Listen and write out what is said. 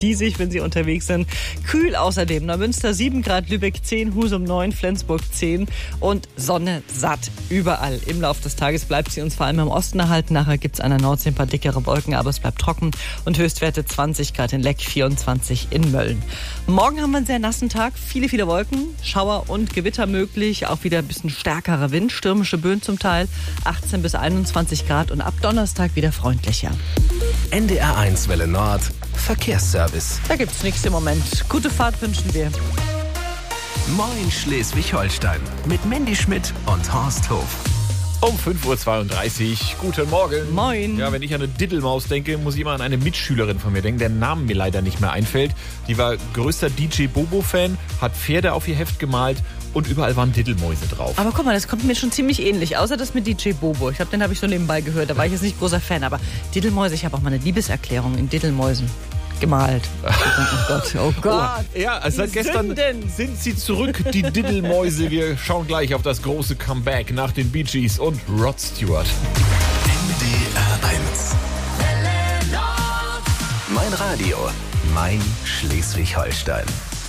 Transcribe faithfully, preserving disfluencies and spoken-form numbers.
diesig, wenn Sie unterwegs sind. Kühl außerdem. Neumünster sieben Grad, Lübeck zehn, Husum neun, Flensburg zehn und Sonne satt überall. Im Laufe des Tages bleibt sie uns vor allem im Osten erhalten. Nachher gibt es an der Nordsee ein paar dickere Wolken, aber es bleibt trocken und Höchstwerte zwanzig Grad in Leck, vierundzwanzig in Mölln. Morgen haben wir einen sehr nassen Tag, viele, viele Wolken, Schauer und Gewitter möglich, auch wieder ein bisschen stärkerer Wind, stürmische Böen zum Teil, achtzehn bis einundzwanzig Grad und ab Donnerstag wieder freundlicher. N D R eins Welle Nord, Verkehrsservice. Da gibt's nichts im Moment. Gute Fahrt wünschen wir. Moin Schleswig-Holstein mit Mandy Schmidt und Horst Hof. Um fünf Uhr zweiunddreißig. Guten Morgen. Moin. Ja, wenn ich an eine Diddelmaus denke, muss ich immer an eine Mitschülerin von mir denken, deren Namen mir leider nicht mehr einfällt. Die war größter D J Bobo-Fan, hat Pferde auf ihr Heft gemalt und überall waren Diddelmäuse drauf. Aber guck mal, das kommt mir schon ziemlich ähnlich. Außer das mit D J Bobo. Ich glaube, den habe ich so nebenbei gehört. Da war ich jetzt nicht großer Fan. Aber Diddelmäuse, ich habe auch mal eine Liebeserklärung in Diddelmäusen gemalt. Oh Gott, oh Gott. Oh, ja, also seit gestern Sünden. sind sie zurück, die Diddelmäuse. Wir schauen gleich auf das große Comeback nach den Bee Gees und Rod Stewart. N D R eins. Mein Radio, mein Schleswig-Holstein.